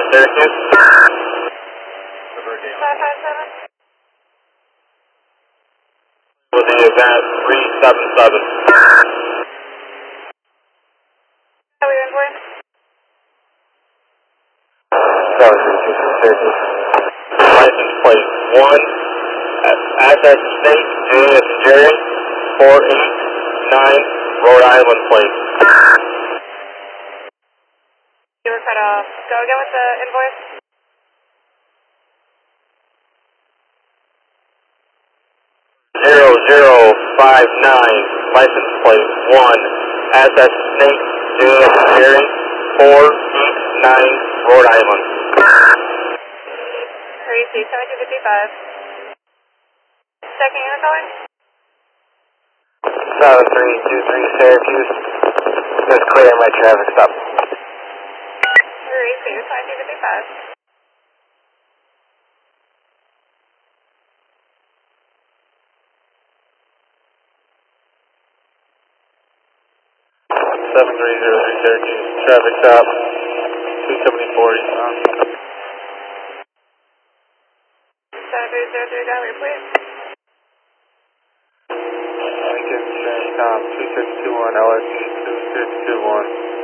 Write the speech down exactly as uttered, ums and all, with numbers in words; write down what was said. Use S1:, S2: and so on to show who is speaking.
S1: Syracuse.
S2: five five seven.
S1: With the event three seven seven.
S2: How are you invoice?
S1: seven three two from Syracuse. License plate one, Asset State, Julius Jerry, four eight nine, Rhode Island plate.
S2: You were cut off. Go again with the invoice.
S1: Zero zero five nine, license plate one, Asset State, Julius Jerry, four eight nine, Rhode Island.
S2: Receive seventeen fifty-five. Second unit calling?
S1: seven three two three Syracuse. Just clear my traffic stop.
S2: Receive seventeen fifty-five.
S1: seven three zero three Syracuse, traffic stop, two seventy-four eastbound.
S2: seven three zero three, driver, please.
S1: Lincoln, Strange Tom, two six two one, L S E two six two one.